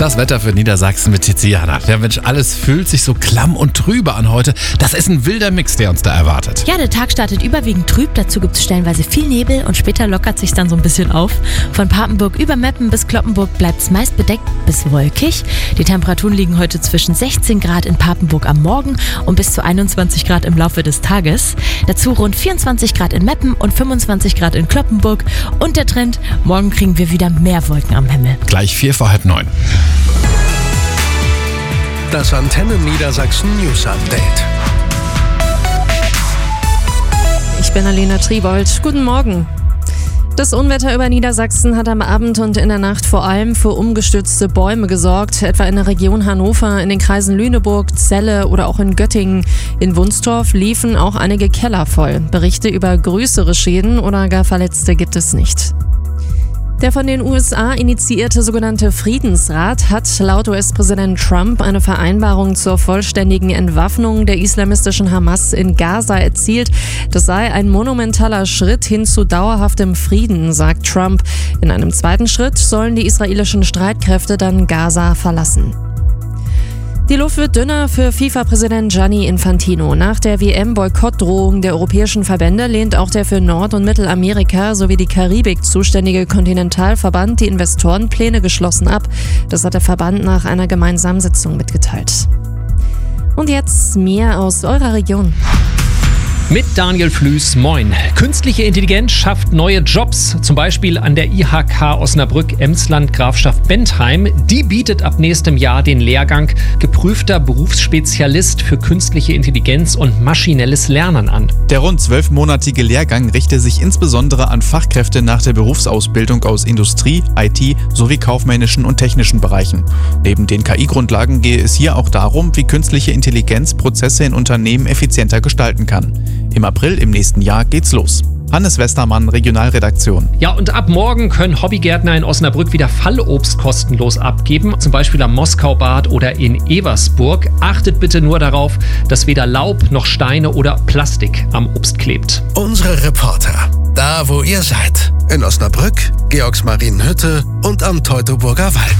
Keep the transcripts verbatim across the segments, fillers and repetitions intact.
Das Wetter für Niedersachsen mit Tiziana. Ja Mensch, alles fühlt sich so klamm und trübe an heute. Das ist ein wilder Mix, der uns da erwartet. Ja, der Tag startet überwiegend trüb. Dazu gibt es stellenweise viel Nebel und später lockert sich dann so ein bisschen auf. Von Papenburg über Meppen bis Cloppenburg bleibt es meist bedeckt bis wolkig. Die Temperaturen liegen heute zwischen sechzehn Grad in Papenburg am Morgen und bis zu einundzwanzig Grad im Laufe des Tages. Dazu rund vierundzwanzig Grad in Meppen und fünfundzwanzig Grad in Cloppenburg. Und der Trend, morgen kriegen wir wieder mehr Wolken am Himmel. Gleich vier vor halb neun. Das Antenne Niedersachsen News Update. Ich bin Alena Triebold. Guten Morgen. Das Unwetter über Niedersachsen hat am Abend und in der Nacht vor allem für umgestürzte Bäume gesorgt, etwa in der Region Hannover, in den Kreisen Lüneburg, Celle oder auch in Göttingen. In Wunstorf liefen auch einige Keller voll. Berichte über größere Schäden oder gar Verletzte gibt es nicht. Der von den U S A initiierte sogenannte Friedensrat hat laut U S-Präsident Trump eine Vereinbarung zur vollständigen Entwaffnung der islamistischen Hamas in Gaza erzielt. Das sei ein monumentaler Schritt hin zu dauerhaftem Frieden, sagt Trump. In einem zweiten Schritt sollen die israelischen Streitkräfte dann Gaza verlassen. Die Luft wird dünner für FIFA-Präsident Gianni Infantino. Nach der W M-Boykottdrohung der europäischen Verbände lehnt auch der für Nord- und Mittelamerika sowie die Karibik zuständige Kontinentalverband die Investorenpläne geschlossen ab. Das hat der Verband nach einer gemeinsamen Sitzung mitgeteilt. Und jetzt mehr aus eurer Region. Mit Daniel Flüß, moin. Künstliche Intelligenz schafft neue Jobs, zum Beispiel an der I H K Osnabrück, Emsland, Grafschaft Bentheim. Die bietet ab nächstem Jahr den Lehrgang Geprüfter Berufsspezialist für künstliche Intelligenz und maschinelles Lernen an. Der rund zwölfmonatige Lehrgang richte sich insbesondere an Fachkräfte nach der Berufsausbildung aus Industrie, I T sowie kaufmännischen und technischen Bereichen. Neben den K I-Grundlagen gehe es hier auch darum, wie künstliche Intelligenz Prozesse in Unternehmen effizienter gestalten kann. Im April im nächsten Jahr geht's los. Hannes Westermann, Regionalredaktion. Ja, und ab morgen können Hobbygärtner in Osnabrück wieder Fallobst kostenlos abgeben, zum Beispiel am Moskaubad oder in Eversburg. Achtet bitte nur darauf, dass weder Laub noch Steine oder Plastik am Obst klebt. Unsere Reporter, da wo ihr seid. In Osnabrück, Georgsmarienhütte und am Teutoburger Wald.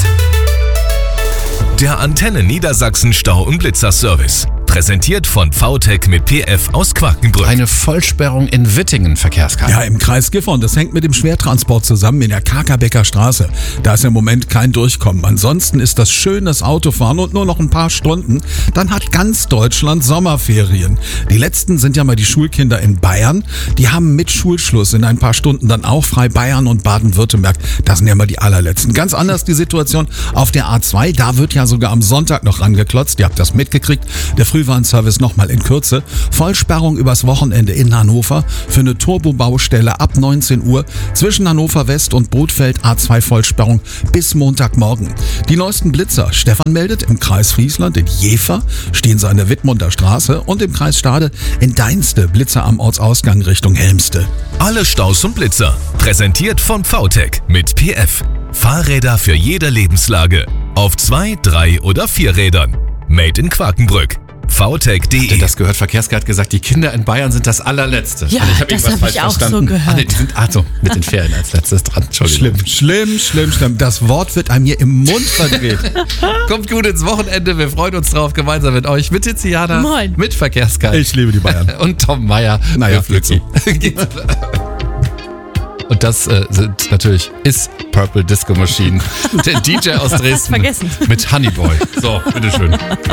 Der Antenne Niedersachsen Stau- und Blitzerservice. Präsentiert von V T E C mit P F aus Quakenbrück. Eine Vollsperrung in Wittingen, Verkehrskarte. Ja, im Kreis Gifhorn. Das hängt mit dem Schwertransport zusammen in der Kakerbecker Straße. Da ist im Moment kein Durchkommen. Ansonsten ist das schön, das Autofahren und nur noch ein paar Stunden. Dann hat ganz Deutschland Sommerferien. Die letzten sind ja mal die Schulkinder in Bayern. Die haben mit Schulschluss in ein paar Stunden dann auch frei. Bayern und Baden-Württemberg. Das sind ja mal die allerletzten. Ganz anders die Situation auf der A zwei. Da wird ja sogar am Sonntag noch rangeklotzt. Ihr habt das mitgekriegt. Der Frühwarnservice nochmal in Kürze. Vollsperrung übers Wochenende in Hannover für eine Turbobaustelle ab neunzehn Uhr zwischen Hannover West und Bothfeld. A zwei Vollsperrung bis Montagmorgen. Die neuesten Blitzer. Stefan meldet, im Kreis Friesland in Jever stehen sie an der Wittmunder Straße und im Kreis Stade in Deinste Blitzer am Ortsausgang Richtung Helmste. Alle Staus und Blitzer. Präsentiert von V T E C mit P F. Fahrräder für jede Lebenslage. Auf zwei, drei oder vier Rädern. Made in Quakenbrück. V T E C punkt D E. Das gehört, Verkehrsgard hat gesagt, die Kinder in Bayern sind das allerletzte. Ja, also ich hab das irgendwas habe ich falsch auch verstanden. so gehört. Ah, nee, die sind also mit den Ferien als letztes dran. Entschuldigung. Schlimm, schlimm, schlimm, schlimm. Das Wort wird einem hier im Mund verdreht. Kommt gut ins Wochenende. Wir freuen uns drauf, gemeinsam mit euch, mit Tiziana, Moin. mit Verkehrsgard. Ich liebe die Bayern. Und Tom Meyer. Naja, geht so. Und das äh, sind natürlich ist Purple Disco Machine. Der D J aus Dresden. Vergessen. Mit Honeyboy. So, bitteschön.